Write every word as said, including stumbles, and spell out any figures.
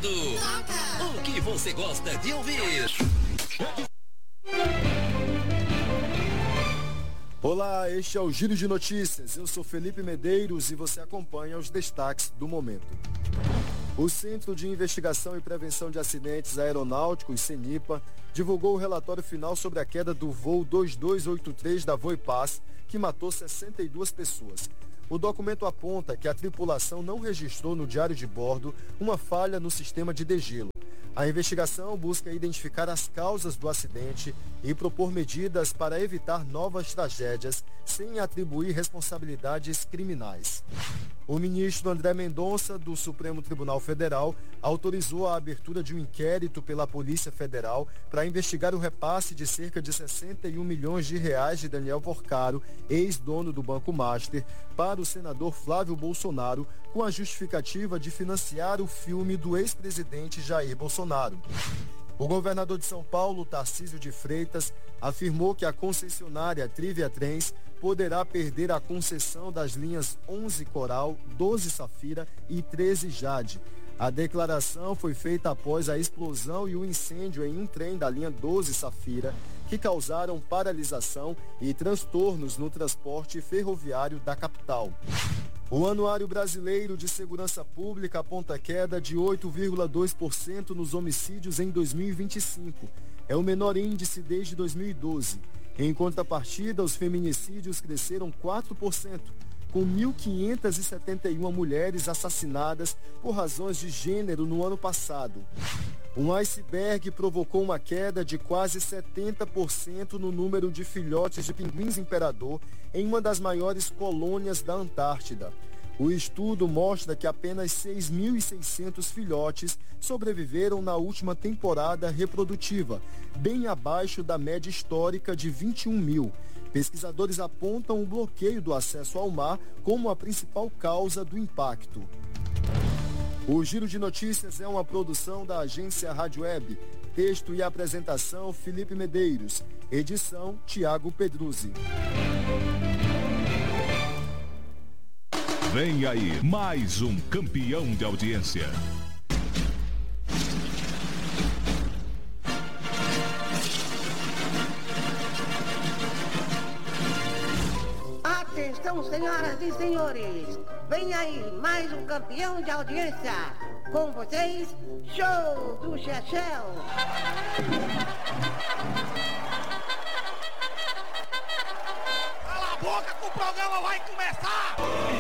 tocando o que você gosta de ouvir. Olá, este é o Giro de Notícias. Eu sou Felipe Medeiros e você acompanha os destaques do momento. O Centro de Investigação e Prevenção de Acidentes Aeronáuticos, CENIPA, divulgou o relatório final sobre a queda do voo dois dois oito três da Voipaz, que matou sessenta e duas pessoas. O documento aponta que a tripulação não registrou no diário de bordo uma falha no sistema de degelo. A investigação busca identificar as causas do acidente e propor medidas para evitar novas tragédias sem atribuir responsabilidades criminais. O ministro André Mendonça, do Supremo Tribunal Federal, autorizou a abertura de um inquérito pela Polícia Federal para investigar o repasse de cerca de sessenta e um milhões de reais de Daniel Porcaro, ex-dono do Banco Master, para o senador Flávio Bolsonaro, com a justificativa de financiar o filme do ex-presidente Jair Bolsonaro. O governador de São Paulo, Tarcísio de Freitas, afirmou que a concessionária Trivia Trens poderá perder a concessão das linhas onze Coral, doze Safira e treze Jade. A declaração foi feita após a explosão e o incêndio em um trem da linha doze Safira, que causaram paralisação e transtornos no transporte ferroviário da capital. O Anuário Brasileiro de Segurança Pública aponta queda de oito vírgula dois por cento nos homicídios em dois mil e vinte e cinco. É o menor índice desde dois mil e doze. Em contrapartida, os feminicídios cresceram quatro por cento, com mil quinhentas e setenta e uma mulheres assassinadas por razões de gênero no ano passado. Um iceberg provocou uma queda de quase setenta por cento no número de filhotes de pinguins imperador em uma das maiores colônias da Antártida. O estudo mostra que apenas seis mil e seiscentos filhotes sobreviveram na última temporada reprodutiva, bem abaixo da média histórica de vinte e um mil. Pesquisadores apontam o bloqueio do acesso ao mar como a principal causa do impacto. O Giro de Notícias é uma produção da agência Rádio Web. Texto e apresentação, Felipe Medeiros. Edição, Tiago Pedruzzi. Vem aí, mais um campeão de audiência. Atenção, senhoras e senhores. Vem aí, mais um campeão de audiência. Com vocês, Show do Chechel. Cala a boca que o programa vai começar!